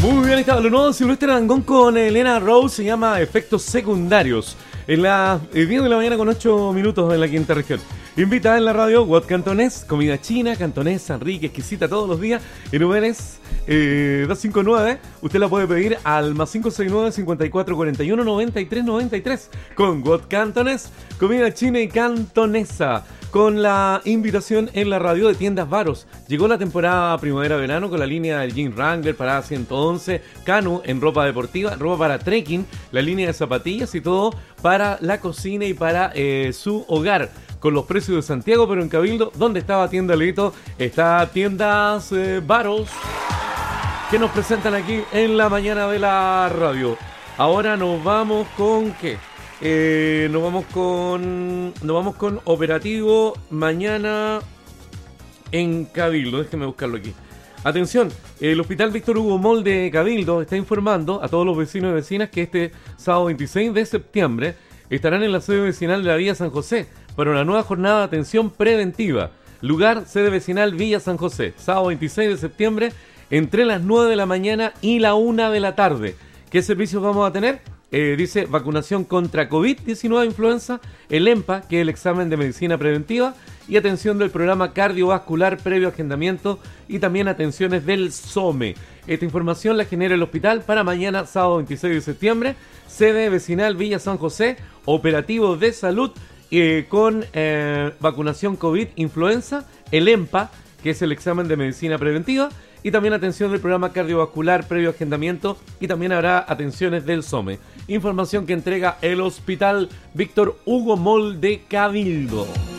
Muy bien, está lo nuevo de Silvestre Dangond con Elena Rose, se llama Efectos Secundarios. En las 10 de la mañana con 8 minutos en la quinta región. Invitada en la radio, Guat Cantonés, comida china, cantonesa, rica, exquisita todos los días. En Númenes 259, usted la puede pedir al más 569 5441 9393 con Guat Cantonés, comida china y cantonesa. Con la invitación en la radio de Tiendas Varos. Llegó la temporada primavera-verano con la línea del Jean Wrangler, Parada 111, Canu en ropa deportiva, ropa para trekking, la línea de zapatillas y todo para la cocina y para su hogar. Con los precios de Santiago, pero en Cabildo, ¿dónde estaba Tienda Leito? Está Tiendas Varos, que nos presentan aquí en la mañana de la radio. Ahora nos vamos con ¿qué? Nos vamos con operativo mañana en Cabildo. Déjenme buscarlo aquí. Atención, el Hospital Víctor Hugo Moll de Cabildo está informando a todos los vecinos y vecinas que este sábado 26 de septiembre estarán en la sede vecinal de la Villa San José para una nueva jornada de atención preventiva. Lugar, sede vecinal Villa San José, sábado 26 de septiembre entre las 9 de la mañana y la 1 de la tarde. ¿Qué servicios vamos a tener? Dice vacunación contra COVID-19 influenza, el EMPA, que es el examen de medicina preventiva, y atención del programa cardiovascular previo agendamiento y también atenciones del SOME. Esta información la genera el hospital para mañana, sábado 26 de septiembre, sede vecinal Villa San José, operativo de salud con vacunación COVID-influenza, el EMPA, que es el examen de medicina preventiva, y también atención del programa cardiovascular previo agendamiento y también habrá atenciones del SOME. Información que entrega el Hospital Víctor Hugo Moll de Cabildo.